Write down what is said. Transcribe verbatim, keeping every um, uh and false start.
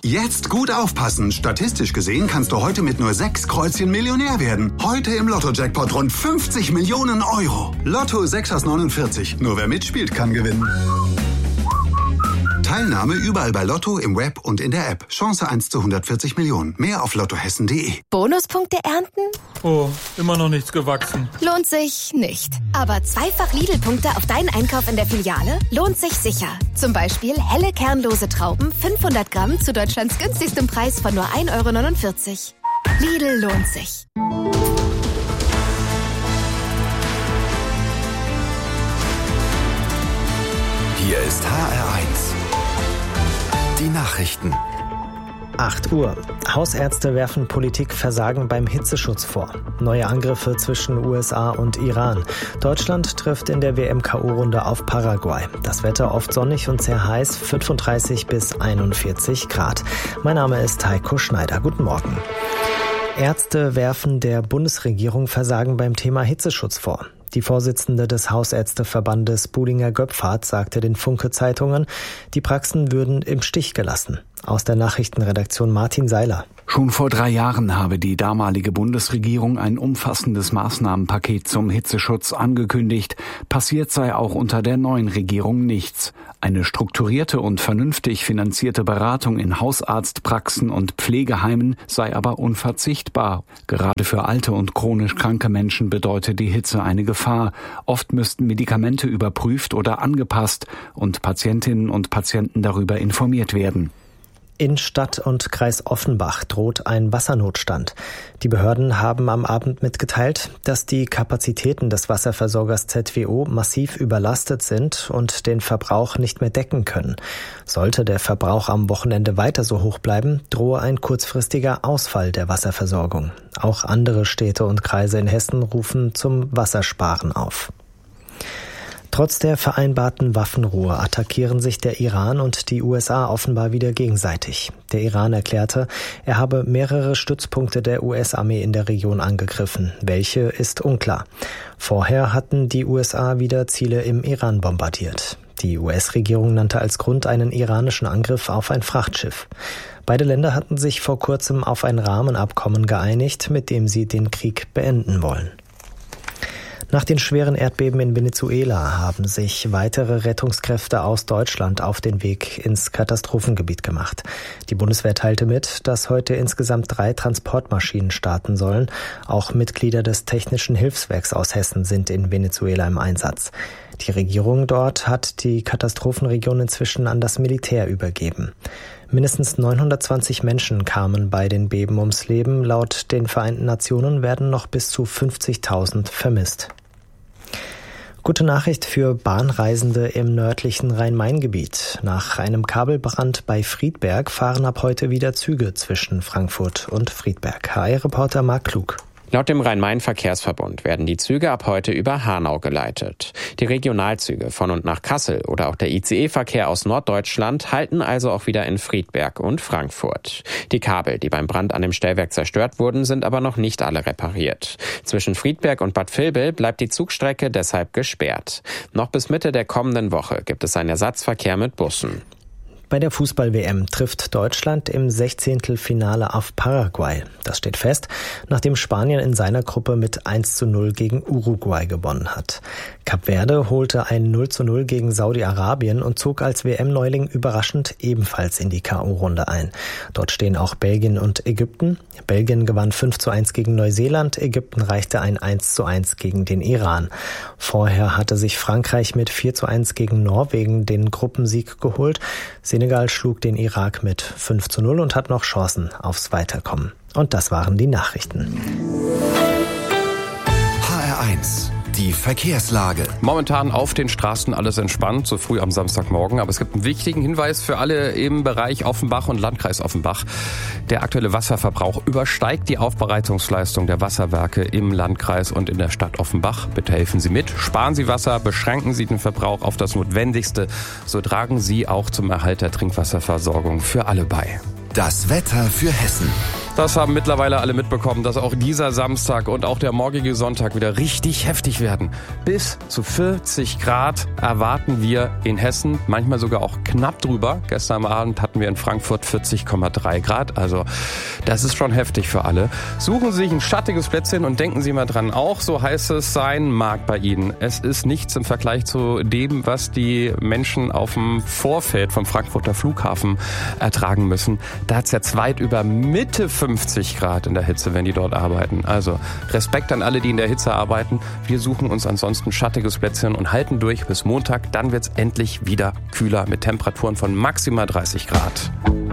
Jetzt gut aufpassen. Statistisch gesehen kannst du heute mit nur sechs Kreuzchen Millionär werden. Heute im Lotto-Jackpot rund fünfzig Millionen Euro. Lotto sechs aus neunundvierzig. Nur wer mitspielt, kann gewinnen. Teilnahme überall bei Lotto, im Web und in der App. Chance eins zu hundertvierzig Millionen. Mehr auf lottohessen punkt de. Bonuspunkte ernten? Oh, immer noch nichts gewachsen. Lohnt sich nicht. Aber zweifach Lidl-Punkte auf deinen Einkauf in der Filiale lohnt sich sicher. Zum Beispiel helle kernlose Trauben, fünfhundert Gramm zu Deutschlands günstigstem Preis von nur ein Euro neunundvierzig. Lidl lohnt sich. Hier ist H R eins. Die Nachrichten. acht Uhr. Hausärzte werfen Politik Versagen beim Hitzeschutz vor. Neue Angriffe zwischen U S A und Iran. Deutschland trifft in der W M-K O-Runde auf Paraguay. Das Wetter oft sonnig und sehr heiß, fünfunddreißig bis einundvierzig Grad. Mein Name ist Heiko Schneider. Guten Morgen. Ärzte werfen der Bundesregierung Versagen beim Thema Hitzeschutz vor. Die Vorsitzende des Hausärzteverbandes Budinger Göpfert sagte den Funke-Zeitungen, die Praxen würden im Stich gelassen. Aus der Nachrichtenredaktion Martin Seiler. Schon vor drei Jahren habe die damalige Bundesregierung ein umfassendes Maßnahmenpaket zum Hitzeschutz angekündigt. Passiert sei auch unter der neuen Regierung nichts. Eine strukturierte und vernünftig finanzierte Beratung in Hausarztpraxen und Pflegeheimen sei aber unverzichtbar. Gerade für alte und chronisch kranke Menschen bedeutet die Hitze eine Gefahr. Oft müssten Medikamente überprüft oder angepasst und Patientinnen und Patienten darüber informiert werden. In Stadt und Kreis Offenbach droht ein Wassernotstand. Die Behörden haben am Abend mitgeteilt, dass die Kapazitäten des Wasserversorgers Z W O massiv überlastet sind und den Verbrauch nicht mehr decken können. Sollte der Verbrauch am Wochenende weiter so hoch bleiben, drohe ein kurzfristiger Ausfall der Wasserversorgung. Auch andere Städte und Kreise in Hessen rufen zum Wassersparen auf. Trotz der vereinbarten Waffenruhe attackieren sich der Iran und die U S A offenbar wieder gegenseitig. Der Iran erklärte, er habe mehrere Stützpunkte der U S-Armee in der Region angegriffen. Welche ist unklar. Vorher hatten die U S A wieder Ziele im Iran bombardiert. Die U S-Regierung nannte als Grund einen iranischen Angriff auf ein Frachtschiff. Beide Länder hatten sich vor kurzem auf ein Rahmenabkommen geeinigt, mit dem sie den Krieg beenden wollen. Nach den schweren Erdbeben in Venezuela haben sich weitere Rettungskräfte aus Deutschland auf den Weg ins Katastrophengebiet gemacht. Die Bundeswehr teilte mit, dass heute insgesamt drei Transportmaschinen starten sollen. Auch Mitglieder des Technischen Hilfswerks aus Hessen sind in Venezuela im Einsatz. Die Regierung dort hat die Katastrophenregion inzwischen an das Militär übergeben. Mindestens neunhundertzwanzig Menschen kamen bei den Beben ums Leben. Laut den Vereinten Nationen werden noch bis zu fünfzigtausend vermisst. Gute Nachricht für Bahnreisende im nördlichen Rhein-Main-Gebiet. Nach einem Kabelbrand bei Friedberg fahren ab heute wieder Züge zwischen Frankfurt und Friedberg. H R-Reporter Marc Klug. Laut dem Rhein-Main-Verkehrsverbund werden die Züge ab heute über Hanau geleitet. Die Regionalzüge von und nach Kassel oder auch der I C E-Verkehr aus Norddeutschland halten also auch wieder in Friedberg und Frankfurt. Die Kabel, die beim Brand an dem Stellwerk zerstört wurden, sind aber noch nicht alle repariert. Zwischen Friedberg und Bad Vilbel bleibt die Zugstrecke deshalb gesperrt. Noch bis Mitte der kommenden Woche gibt es einen Ersatzverkehr mit Bussen. Bei der Fußball-W M trifft Deutschland im Sechzehntelfinale auf Paraguay. Das steht fest, nachdem Spanien in seiner Gruppe mit eins zu null gegen Uruguay gewonnen hat. Kap Verde holte ein null zu null gegen Saudi-Arabien und zog als W M-Neuling überraschend ebenfalls in die K O-Runde ein. Dort stehen auch Belgien und Ägypten. Belgien gewann fünf zu eins gegen Neuseeland, Ägypten reichte ein eins zu eins gegen den Iran. Vorher hatte sich Frankreich mit vier zu eins gegen Norwegen den Gruppensieg geholt. Senegal schlug den Irak mit fünf zu null und hat noch Chancen aufs Weiterkommen. Und das waren die Nachrichten. H R eins. Die Verkehrslage. Momentan auf den Straßen alles entspannt, so früh am Samstagmorgen. Aber es gibt einen wichtigen Hinweis für alle im Bereich Offenbach und Landkreis Offenbach. Der aktuelle Wasserverbrauch übersteigt die Aufbereitungsleistung der Wasserwerke im Landkreis und in der Stadt Offenbach. Bitte helfen Sie mit. Sparen Sie Wasser, beschränken Sie den Verbrauch auf das Notwendigste. So tragen Sie auch zum Erhalt der Trinkwasserversorgung für alle bei. Das Wetter für Hessen. Das haben mittlerweile alle mitbekommen, dass auch dieser Samstag und auch der morgige Sonntag wieder richtig heftig werden. Bis zu vierzig Grad erwarten wir in Hessen, manchmal sogar auch knapp drüber. Gestern Abend hatten wir in Frankfurt vierzig Komma drei Grad, also das ist schon heftig für alle. Suchen Sie sich ein schattiges Plätzchen und denken Sie mal dran, auch so heiß es sein mag bei Ihnen. Es ist nichts im Vergleich zu dem, was die Menschen auf dem Vorfeld vom Frankfurter Flughafen ertragen müssen. Da hat es jetzt weit über Mitte fünfzig Grad in der Hitze, wenn die dort arbeiten. Also Respekt an alle, die in der Hitze arbeiten. Wir suchen uns ansonsten schattiges Plätzchen und halten durch bis Montag. Dann wird es endlich wieder kühler mit Temperaturen von maximal dreißig Grad.